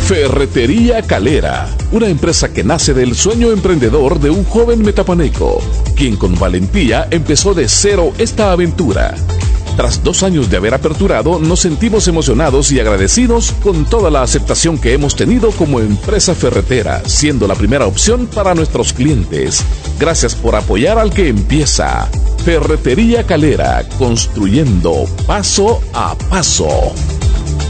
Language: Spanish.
Ferretería Calera, una empresa que nace del sueño emprendedor de un joven metapaneco, quien con valentía empezó de cero esta aventura. Tras 2 años de haber aperturado, nos sentimos emocionados y agradecidos con toda la aceptación que hemos tenido como empresa ferretera, siendo la primera opción para nuestros clientes. Gracias por apoyar al que empieza. Ferretería Calera, construyendo paso a paso.